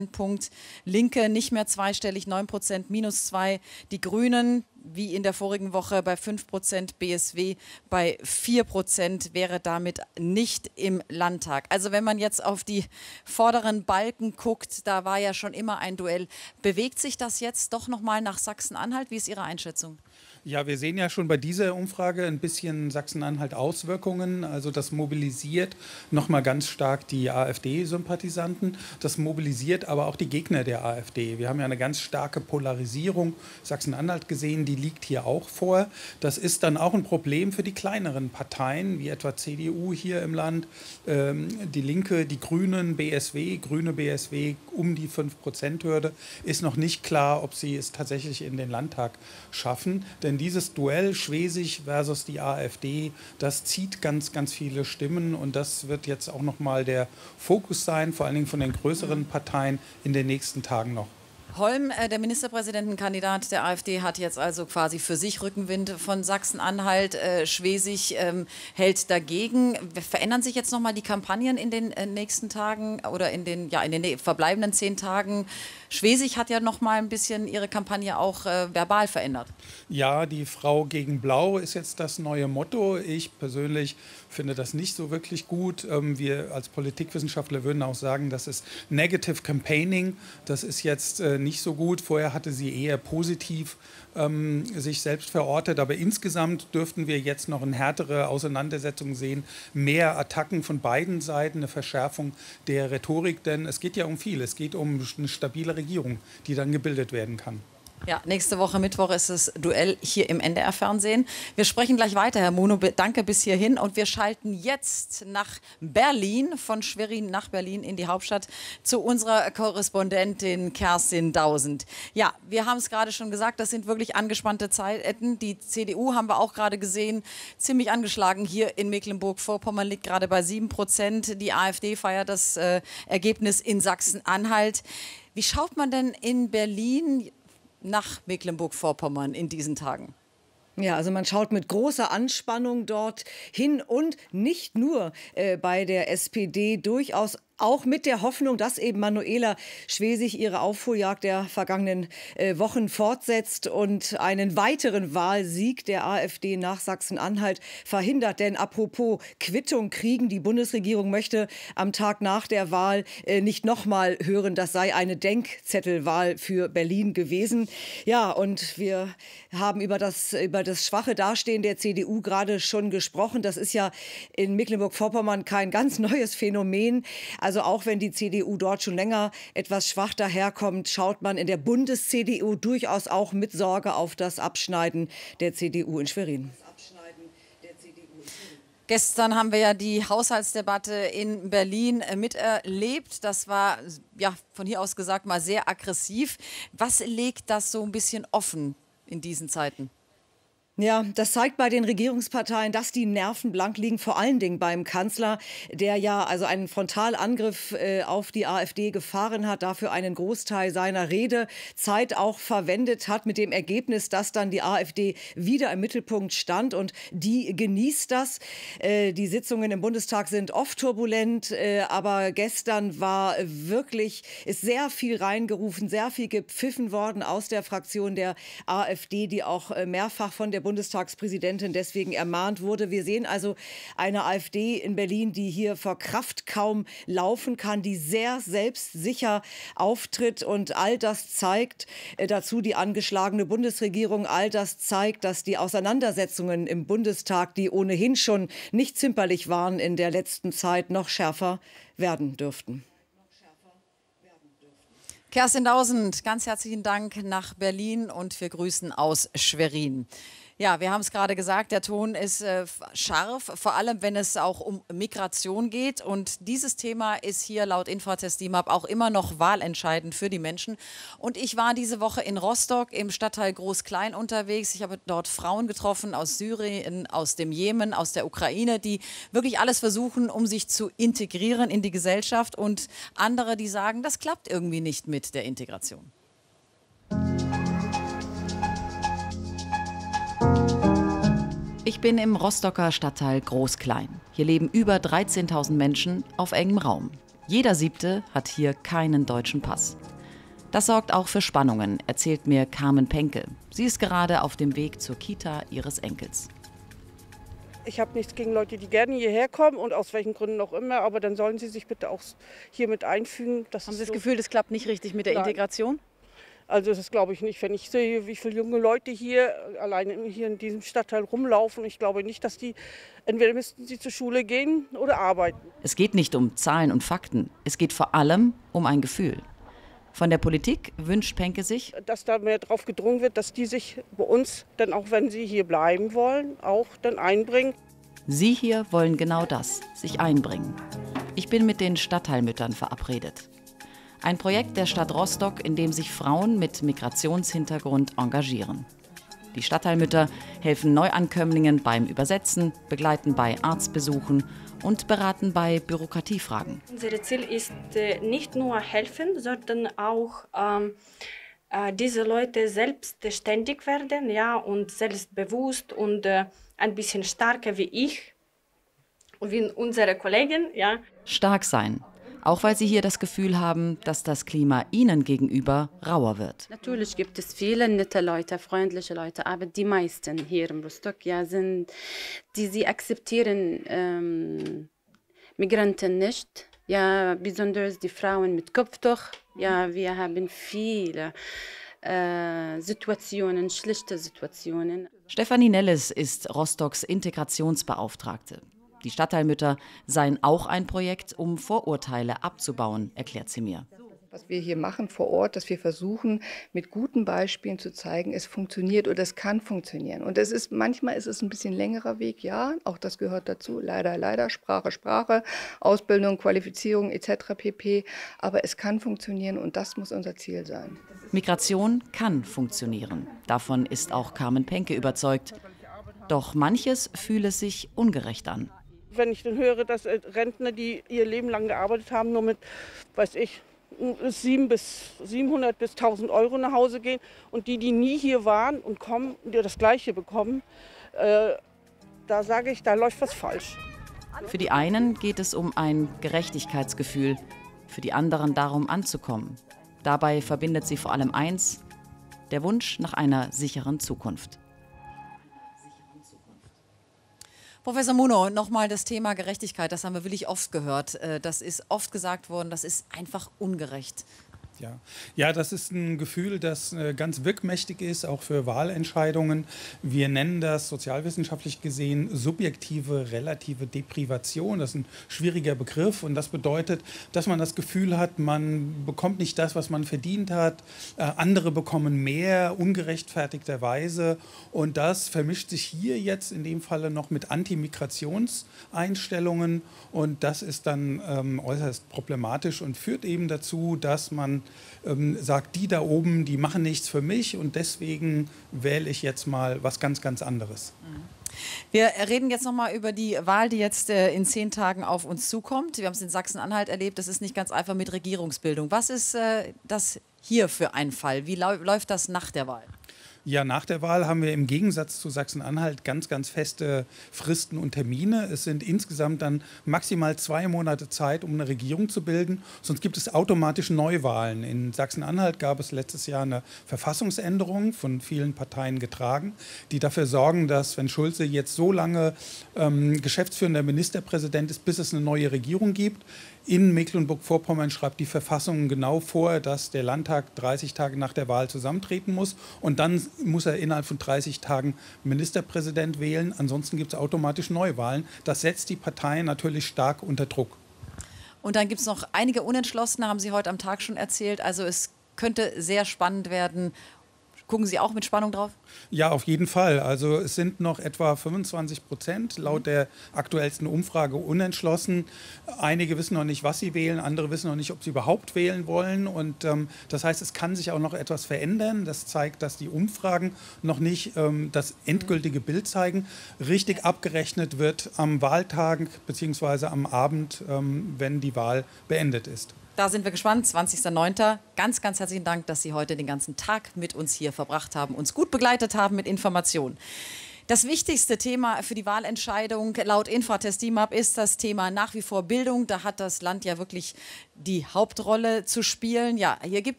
Punkt. Linke nicht mehr zweistellig, 9%, -2. Die Grünen, wie in der vorigen Woche, bei 5%, BSW bei 4%, wäre damit nicht im Landtag. Also wenn man jetzt auf die vorderen Balken guckt, da war ja schon immer ein Duell. Bewegt sich das jetzt doch noch mal nach Sachsen-Anhalt? Wie ist Ihre Einschätzung? Ja, wir sehen ja schon bei dieser Umfrage ein bisschen Sachsen-Anhalt Auswirkungen. Also das mobilisiert nochmal ganz stark die AfD-Sympathisanten. Das mobilisiert aber auch die Gegner der AfD. Wir haben ja eine ganz starke Polarisierung Sachsen-Anhalt gesehen, die liegt hier auch vor. Das ist dann auch ein Problem für die kleineren Parteien, wie etwa CDU hier im Land, die Linke, die Grünen, BSW, Grüne BSW um die 5%-Hürde. Ist noch nicht klar, ob sie es tatsächlich in den Landtag schaffen. Denn dieses Duell Schwesig versus die AfD, das zieht ganz, ganz viele Stimmen. Und das wird jetzt auch noch mal der Fokus sein, vor allen Dingen von den größeren Parteien in den nächsten Tagen noch. Holm, der Ministerpräsidentenkandidat der AfD, hat jetzt also quasi für sich Rückenwind von Sachsen-Anhalt. Schwesig hält dagegen. Verändern sich jetzt noch mal die Kampagnen in den nächsten Tagen oder in den verbleibenden 10 Tagen? Schwesig hat ja noch mal ein bisschen ihre Kampagne auch verbal verändert. Ja, die Frau gegen Blau ist jetzt das neue Motto. Ich persönlich finde das nicht so wirklich gut. Wir als Politikwissenschaftler würden auch sagen, das ist Negative Campaigning. Das ist jetzt nicht so gut. Vorher hatte sie eher positiv sich selbst verortet. Aber insgesamt dürften wir jetzt noch eine härtere Auseinandersetzung sehen. Mehr Attacken von beiden Seiten, eine Verschärfung der Rhetorik. Denn es geht ja um viel. Es geht um eine stabile Regierung, die dann gebildet werden kann. Ja, nächste Woche Mittwoch ist das Duell hier im NDR-Fernsehen. Wir sprechen gleich weiter, Herr Muno. Danke bis hierhin. Und wir schalten jetzt nach Berlin, von Schwerin nach Berlin in die Hauptstadt, zu unserer Korrespondentin Kerstin Dausend. Ja, wir haben es gerade schon gesagt, das sind wirklich angespannte Zeiten. Die CDU haben wir auch gerade gesehen, ziemlich angeschlagen hier in Mecklenburg-Vorpommern, liegt gerade bei 7%. Die AfD feiert das Ergebnis in Sachsen-Anhalt. Wie schaut man denn in Berlin nach Mecklenburg-Vorpommern in diesen Tagen? Ja, also man schaut mit großer Anspannung dort hin und nicht nur bei der SPD, durchaus auch mit der Hoffnung, dass eben Manuela Schwesig ihre Aufholjagd der vergangenen Wochen fortsetzt und einen weiteren Wahlsieg der AfD nach Sachsen-Anhalt verhindert. Denn apropos Quittung kriegen, die Bundesregierung möchte am Tag nach der Wahl nicht nochmal hören, das sei eine Denkzettelwahl für Berlin gewesen. Ja, und wir haben über das schwache Dastehen der CDU gerade schon gesprochen. Das ist ja in Mecklenburg-Vorpommern kein ganz neues Phänomen. Also auch wenn die CDU dort schon länger etwas schwach daherkommt, schaut man in der Bundes-CDU durchaus auch mit Sorge auf das Abschneiden der CDU in Schwerin. Gestern haben wir ja die Haushaltsdebatte in Berlin miterlebt. Das war, ja, von hier aus gesagt, mal sehr aggressiv. Was legt das so ein bisschen offen in diesen Zeiten? Ja, das zeigt bei den Regierungsparteien, dass die Nerven blank liegen, vor allen Dingen beim Kanzler, der ja also einen Frontalangriff auf die AfD gefahren hat, dafür einen Großteil seiner Redezeit auch verwendet hat, mit dem Ergebnis, dass dann die AfD wieder im Mittelpunkt stand und die genießt das. Die Sitzungen im Bundestag sind oft turbulent, aber gestern ist sehr viel reingerufen, sehr viel gepfiffen worden aus der Fraktion der AfD, die auch mehrfach von der Bundestagspräsidentin deswegen ermahnt wurde. Wir sehen also eine AfD in Berlin, die hier vor Kraft kaum laufen kann, die sehr selbstsicher auftritt. Und all das zeigt dazu die angeschlagene Bundesregierung. All das zeigt, dass die Auseinandersetzungen im Bundestag, die ohnehin schon nicht zimperlich waren in der letzten Zeit, noch schärfer werden dürften. Kerstin Dausend, ganz herzlichen Dank nach Berlin und wir grüßen aus Schwerin. Ja, wir haben es gerade gesagt, der Ton ist scharf, vor allem wenn es auch um Migration geht. Und dieses Thema ist hier laut Infratest DIMAP auch immer noch wahlentscheidend für die Menschen. Und ich war diese Woche in Rostock im Stadtteil Groß-Klein unterwegs. Ich habe dort Frauen getroffen aus Syrien, aus dem Jemen, aus der Ukraine, die wirklich alles versuchen, um sich zu integrieren in die Gesellschaft. Und andere, die sagen, das klappt irgendwie nicht mit der Integration. Ich bin im Rostocker Stadtteil Groß-Klein. Hier leben über 13.000 Menschen auf engem Raum. Jeder Siebte hat hier keinen deutschen Pass. Das sorgt auch für Spannungen, erzählt mir Carmen Penke. Sie ist gerade auf dem Weg zur Kita ihres Enkels. Ich habe nichts gegen Leute, die gerne hierher kommen und aus welchen Gründen auch immer, aber dann sollen sie sich bitte auch hier mit einfügen. Haben Sie das Gefühl, das klappt nicht richtig mit der Integration? Also das glaube ich nicht. Wenn ich sehe, wie viele junge Leute hier alleine hier in diesem Stadtteil rumlaufen, ich glaube nicht, dass die, entweder müssten sie zur Schule gehen oder arbeiten. Es geht nicht um Zahlen und Fakten, es geht vor allem um ein Gefühl. Von der Politik wünscht Penke sich, dass da mehr drauf gedrungen wird, dass die sich bei uns, dann auch wenn sie hier bleiben wollen, auch dann einbringen. Sie hier wollen genau das, sich einbringen. Ich bin mit den Stadtteilmüttern verabredet. Ein Projekt der Stadt Rostock, in dem sich Frauen mit Migrationshintergrund engagieren. Die Stadtteilmütter helfen Neuankömmlingen beim Übersetzen, begleiten bei Arztbesuchen und beraten bei Bürokratiefragen. Unser Ziel ist nicht nur helfen, sondern auch diese Leute selbstständig werden, ja, und selbstbewusst und ein bisschen stärker wie ich und wie unsere Kollegen. Ja. Stark sein. Auch weil sie hier das Gefühl haben, dass das Klima ihnen gegenüber rauer wird. Natürlich gibt es viele nette Leute, freundliche Leute, aber die meisten hier in Rostock ja, sie akzeptieren Migranten nicht. Ja, besonders die Frauen mit Kopftuch. Ja, wir haben viele Situationen, schlichte Situationen. Stefanie Nelles ist Rostocks Integrationsbeauftragte. Die Stadtteilmütter seien auch ein Projekt, um Vorurteile abzubauen, erklärt sie mir. Was wir hier machen vor Ort, dass wir versuchen, mit guten Beispielen zu zeigen, es funktioniert oder es kann funktionieren. Und manchmal ist es ein bisschen längerer Weg, ja, auch das gehört dazu, leider, Sprache, Ausbildung, Qualifizierung etc. pp. Aber es kann funktionieren und das muss unser Ziel sein. Migration kann funktionieren. Davon ist auch Carmen Penke überzeugt. Doch manches fühle sich ungerecht an. Wenn ich dann höre, dass Rentner, die ihr Leben lang gearbeitet haben, nur mit, weiß ich, 700 bis 1.000 Euro nach Hause gehen und die nie hier waren und kommen und das Gleiche bekommen, da sage ich, da läuft was falsch. Für die einen geht es um ein Gerechtigkeitsgefühl, für die anderen darum anzukommen. Dabei verbindet sie vor allem eins, der Wunsch nach einer sicheren Zukunft. Professor Muno, nochmal das Thema Gerechtigkeit, das haben wir wirklich oft gehört. Das ist oft gesagt worden, das ist einfach ungerecht. Ja, das ist ein Gefühl, das ganz wirkmächtig ist, auch für Wahlentscheidungen. Wir nennen das sozialwissenschaftlich gesehen subjektive relative Deprivation. Das ist ein schwieriger Begriff und das bedeutet, dass man das Gefühl hat, man bekommt nicht das, was man verdient hat. Andere bekommen mehr, ungerechtfertigterweise. Und das vermischt sich hier jetzt in dem Falle noch mit Antimigrationseinstellungen. Und das ist dann äußerst problematisch und führt eben dazu, dass man sagt, die da oben, die machen nichts für mich und deswegen wähle ich jetzt mal was ganz, ganz anderes. Wir reden jetzt noch mal über die Wahl, die jetzt in 10 Tagen auf uns zukommt. Wir haben es in Sachsen-Anhalt erlebt, das ist nicht ganz einfach mit Regierungsbildung. Was ist das hier für ein Fall? Wie läuft das nach der Wahl? Ja, nach der Wahl haben wir im Gegensatz zu Sachsen-Anhalt ganz, ganz feste Fristen und Termine. Es sind insgesamt dann maximal 2 Monate Zeit, um eine Regierung zu bilden. Sonst gibt es automatisch Neuwahlen. In Sachsen-Anhalt gab es letztes Jahr eine Verfassungsänderung, von vielen Parteien getragen, die dafür sorgen, dass, wenn Schulze jetzt so lange geschäftsführender Ministerpräsident ist, bis es eine neue Regierung gibt, in Mecklenburg-Vorpommern schreibt die Verfassung genau vor, dass der Landtag 30 Tage nach der Wahl zusammentreten muss. Und dann muss er innerhalb von 30 Tagen Ministerpräsident wählen. Ansonsten gibt es automatisch Neuwahlen. Das setzt die Parteien natürlich stark unter Druck. Und dann gibt es noch einige Unentschlossene, haben Sie heute am Tag schon erzählt. Also es könnte sehr spannend werden. Gucken Sie auch mit Spannung drauf? Ja, auf jeden Fall. Also es sind noch etwa 25% laut der aktuellsten Umfrage unentschlossen. Einige wissen noch nicht, was sie wählen, andere wissen noch nicht, ob sie überhaupt wählen wollen. Und das heißt, es kann sich auch noch etwas verändern. Das zeigt, dass die Umfragen noch nicht das endgültige Bild zeigen. Richtig abgerechnet wird am Wahltag bzw. am Abend, wenn die Wahl beendet ist. Da sind wir gespannt, 20.09. Ganz, ganz herzlichen Dank, dass Sie heute den ganzen Tag mit uns hier verbracht haben, uns gut begleitet haben mit Informationen. Das wichtigste Thema für die Wahlentscheidung laut Infratest DIMAP ist das Thema nach wie vor Bildung. Da hat das Land ja wirklich die Hauptrolle zu spielen. Ja, hier gibt